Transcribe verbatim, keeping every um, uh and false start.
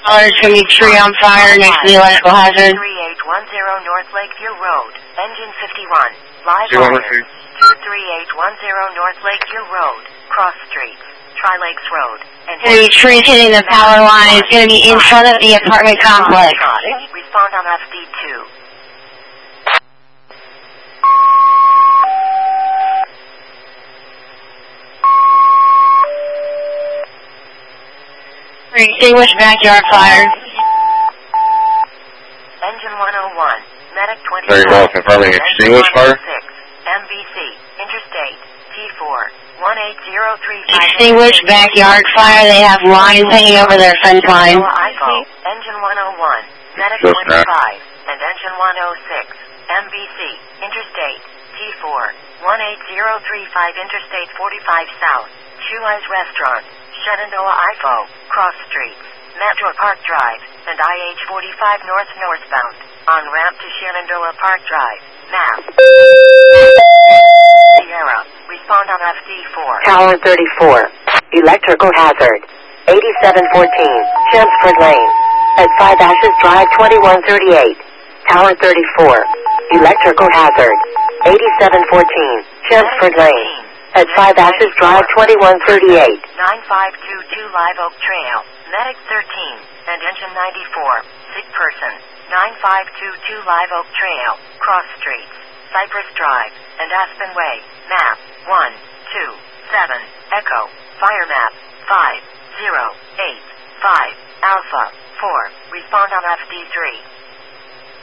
Oh, there's going to be a tree on fire next to the electrical hazard. three eight one zero North Lakeview Road, engine fifty-one. Live wires. two three eight one zero North Lakeview Road, cross streets, Tri-Lakes Road. There's going to be trees hitting the power line. It's going to be in front of the apartment complex. Respond on F D two. Extinguish backyard fire. Engine one oh one, Medic twenty-five. Very well, confirming extinguish fire. M B C, Interstate, T four, one eight zero three five. Extinguish backyard fire. They have lines hanging over their fence line. Engine one oh one, Medic twenty-five, and Engine one oh six, M B C, Interstate, T four, one eight zero three five Interstate forty-five South, Shoe Eyes Restaurant, Shenandoah I F O, Cross Streets, Metro Park Drive, and I H forty-five North northbound, on ramp to Shenandoah Park Drive, map. Sierra, respond on F D four. Tower thirty-four, electrical hazard, eighty-seven fourteen, Chelmsford Lane, at five Ashes Drive twenty-one thirty-eight. Tower thirty-four, electrical hazard, eighty-seven fourteen, Chelmsford Lane, at five Ashes Drive twenty-one thirty-eight. nine five two two Live Oak Trail, Medic thirteen, and Engine ninety-four, sick person, nine five two two Live Oak Trail, Cross Streets, Cypress Drive, and Aspen Way, map, one two seven, Echo, fire map, five zero eight five, Alpha, four, respond on F D three.